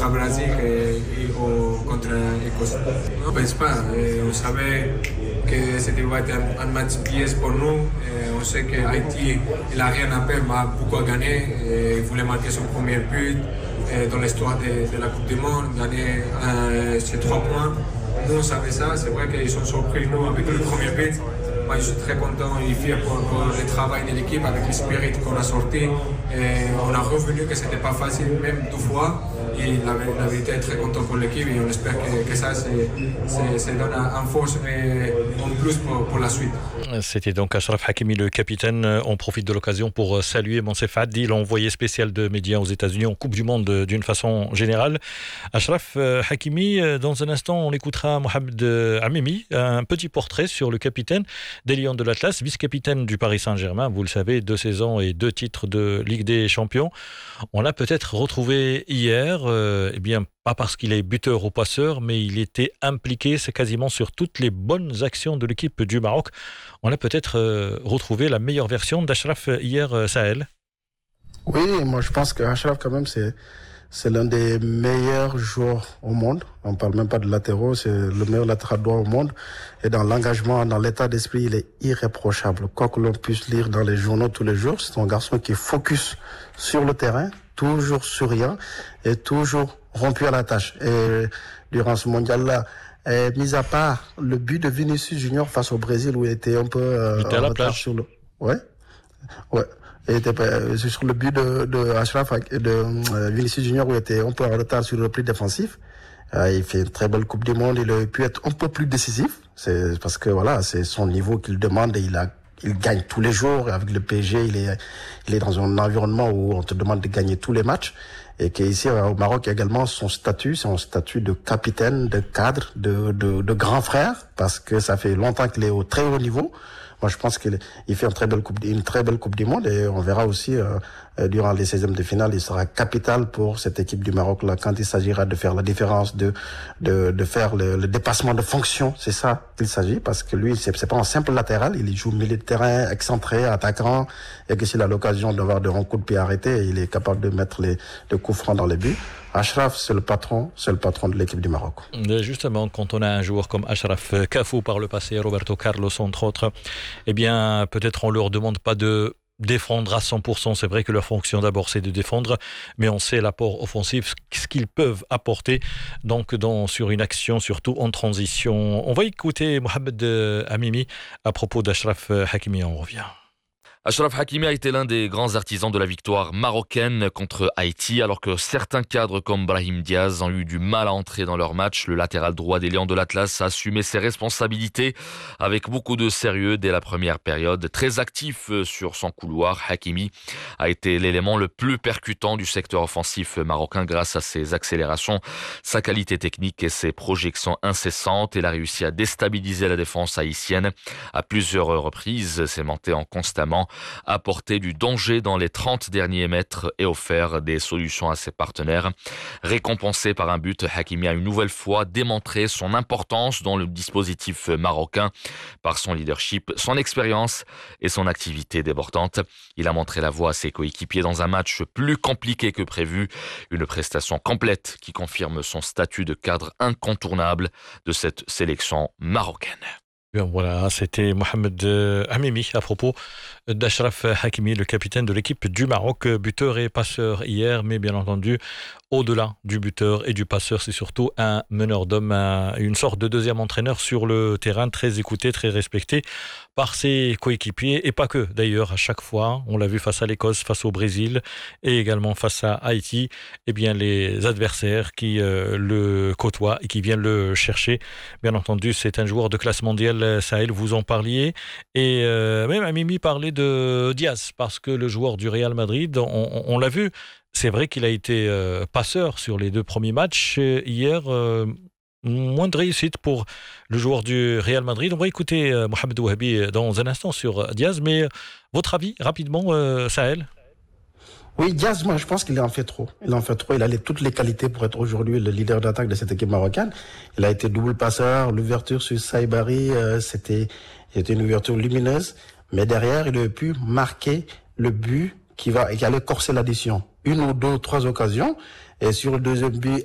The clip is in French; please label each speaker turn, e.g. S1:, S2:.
S1: au Brésil contre l'Écosse. On ne pense pas. On savait que c'était un match piège pour nous. On sait qu'Haïti, il n'a rien à perdre, mais beaucoup à gagner. Il voulait marquer son premier but dans l'histoire de la Coupe du Monde, gagner ces 3 points. Nous, on savait ça. C'est vrai qu'ils sont surpris, nous, avec le premier but. Moi, je suis très content et fier pour le travail de l'équipe avec l'esprit qu'on a sorti. Et on a revenu que ce n'était pas facile, même 2 fois. Et la vérité est très content pour l'équipe et on espère que ça donne un force en plus pour la suite.
S2: C'était donc Achraf Hakimi, le capitaine. On profite de l'occasion pour saluer Monsef Haddi, l'envoyé spécial de médias aux États-Unis en Coupe du Monde d'une façon générale. Achraf Hakimi, dans un instant, on écoutera Mohamed Amimi, un petit portrait sur le capitaine des Lions de l'Atlas, vice-capitaine du Paris Saint-Germain. Vous le savez, 2 saisons et 2 titres de Ligue des Champions. On l'a peut-être retrouvé hier, pas parce qu'il est buteur ou passeur, mais il était impliqué, c'est quasiment sur toutes les bonnes actions de l'équipe du Maroc. On a peut-être retrouvé la meilleure version d'Achraf hier, Sahel.
S3: Oui, moi je pense qu'Achraf quand même c'est l'un des meilleurs joueurs au monde. On parle même pas de latéraux, c'est le meilleur latéral droit au monde. Et dans l'engagement, dans l'état d'esprit, il est irréprochable. Quoi que l'on puisse lire dans les journaux tous les jours, c'est un garçon qui est focus sur le terrain, toujours souriant et toujours rompu à la tâche. Et durant ce mondial-là, mis à part le but de Vinicius Junior face au Brésil où il était un peu
S2: en retard
S3: sur le... Ouais. Il était sur le but de Achraf de Vinicius Junior où il était un peu en retard sur le repli défensif. Il fait une très belle Coupe du Monde. Il aurait pu être un peu plus décisif. C'est parce que voilà, c'est son niveau qu'il demande et il gagne tous les jours. Avec le PSG, il est dans un environnement où on te demande de gagner tous les matchs. Et qu'ici, au Maroc, également, son statut, c'est un statut de capitaine, de cadre, de grand frère, parce que ça fait longtemps qu'il est au très haut niveau. Moi, je pense qu'il fait une très belle coupe du monde et on verra aussi durant les 16e de finale, il sera capital pour cette équipe du Maroc là quand il s'agira de faire la différence, de faire le dépassement de fonction. C'est ça qu'il s'agit parce que lui, c'est pas un simple latéral, il joue milieu de terrain, excentré, attaquant et que s'il a l'occasion d'avoir de coups de pied arrêtés, il est capable de mettre les coups francs dans les buts. Achraf, c'est le patron de l'équipe du Maroc.
S2: Justement, quand on a un joueur comme Achraf, Cafu par le passé, Roberto Carlos entre autres, eh bien, peut-être on leur demande pas de défendre à 100%. C'est vrai que leur fonction d'abord c'est de défendre, mais on sait l'apport offensif, ce qu'ils peuvent apporter donc sur une action, surtout en transition. On va écouter Mohamed Amimi à propos d'Achraf Hakimi, on revient.
S4: Achraf Hakimi a été l'un des grands artisans de la victoire marocaine contre Haïti, alors que certains cadres comme Brahim Diaz ont eu du mal à entrer dans leur match. Le latéral droit des Lions de l'Atlas a assumé ses responsabilités avec beaucoup de sérieux dès la première période. Très actif sur son couloir, Hakimi a été l'élément le plus percutant du secteur offensif marocain grâce à ses accélérations, sa qualité technique et ses projections incessantes. Il a réussi à déstabiliser la défense haïtienne à plusieurs reprises, s'aimantant constamment, apporter du danger dans les 30 derniers mètres et offert des solutions à ses partenaires. Récompensé par un but, Hakimi a une nouvelle fois démontré son importance dans le dispositif marocain par son leadership, son expérience et son activité débordante. Il a montré la voie à ses coéquipiers dans un match plus compliqué que prévu. Une prestation complète qui confirme son statut de cadre incontournable de cette sélection marocaine.
S2: Bien, voilà, c'était Mohamed Amimi à propos d'Achraf Hakimi, le capitaine de l'équipe du Maroc, buteur et passeur hier, mais bien entendu, au-delà du buteur et du passeur, c'est surtout un meneur d'hommes, une sorte de deuxième entraîneur sur le terrain, très écouté, très respecté par ses coéquipiers, et pas que d'ailleurs, à chaque fois, on l'a vu face à l'Écosse, face au Brésil, et également face à Haïti, eh bien les adversaires qui le côtoient et qui viennent le chercher, bien entendu, c'est un joueur de classe mondiale, Sahel, vous en parliez, et même Amimi parlait de Diaz, parce que le joueur du Real Madrid, on l'a vu, c'est vrai qu'il a été passeur sur les 2 premiers matchs. Hier, moins de réussite pour le joueur du Real Madrid. On va écouter Mohamed Ouahabi dans un instant sur Diaz, mais votre avis, rapidement, Sahel?
S3: Oui, Diaz, moi, je pense qu'il en fait trop. Il a toutes les qualités pour être aujourd'hui le leader d'attaque de cette équipe marocaine. Il a été double passeur, l'ouverture sur Saïbari, c'était une ouverture lumineuse. Mais derrière, il aurait pu marquer le but qui allait corser l'addition. 1 ou 2 ou 3 occasions. Et sur le deuxième but,